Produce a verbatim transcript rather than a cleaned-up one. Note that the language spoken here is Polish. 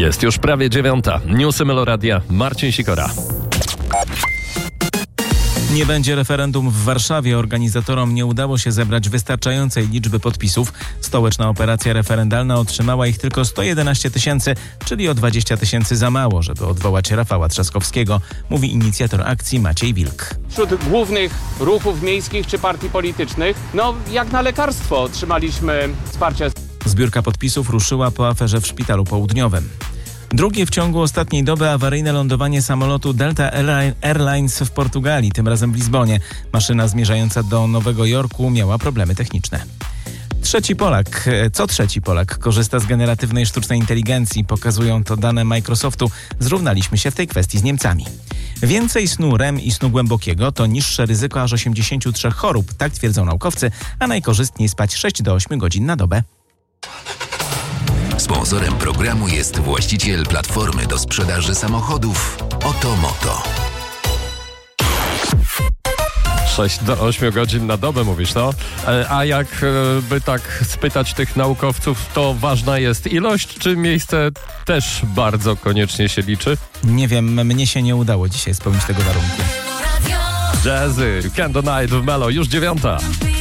Jest już prawie dziewiąta. Newsy Meloradia, Marcin Sikora. Nie będzie referendum w Warszawie. Organizatorom nie udało się zebrać wystarczającej liczby podpisów. Stołeczna operacja referendalna otrzymała ich tylko sto jedenaście tysięcy, czyli o dwadzieścia tysięcy za mało, żeby odwołać Rafała Trzaskowskiego, mówi inicjator akcji Maciej Wilk. Wśród głównych ruchów miejskich czy partii politycznych, no jak na lekarstwo otrzymaliśmy wsparcie. Zbiórka podpisów ruszyła po aferze w Szpitalu Południowym. Drugie w ciągu ostatniej doby awaryjne lądowanie samolotu Delta Airlines w Portugalii, tym razem w Lizbonie. Maszyna zmierzająca do Nowego Jorku miała problemy techniczne. Trzeci Polak, co trzeci Polak korzysta z generatywnej sztucznej inteligencji. Pokazują to dane Microsoftu. Zrównaliśmy się w tej kwestii z Niemcami. Więcej snu R E M i snu głębokiego to niższe ryzyko aż osiemdziesięciu trzech chorób, tak twierdzą naukowcy, a najkorzystniej spać sześć do ośmiu godzin na dobę. Sponsorem programu jest właściciel platformy do sprzedaży samochodów Otomoto. sześć do ośmiu godzin na dobę mówisz, no. A jak by tak spytać tych naukowców, to ważna jest ilość, czy miejsce też bardzo koniecznie się liczy? Nie wiem, mnie się nie udało dzisiaj spełnić tego warunku. Jazzy, Candle Night w Melo, już dziewiąta.